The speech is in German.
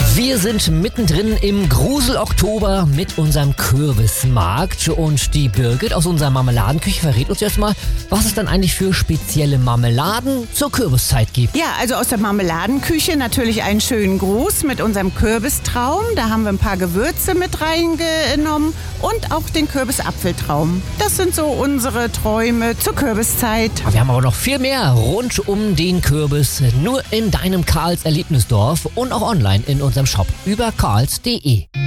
Wir sind mittendrin im Grusel-Oktober mit unserem Kürbismarkt und die Birgit aus unserer Marmeladenküche verrät uns jetzt mal, was es dann eigentlich für spezielle Marmeladen zur Kürbiszeit gibt. Ja, also aus der Marmeladenküche natürlich einen schönen Gruß mit unserem Kürbistraum. Da haben wir ein paar Gewürze mit reingenommen und auch den Kürbisapfeltraum. Das sind so unsere Träume zur Kürbiszeit. Wir haben aber noch viel mehr rund um den Kürbis, nur in deinem Karls Erlebnisdorf und auch online in unserem Shop über karls.de.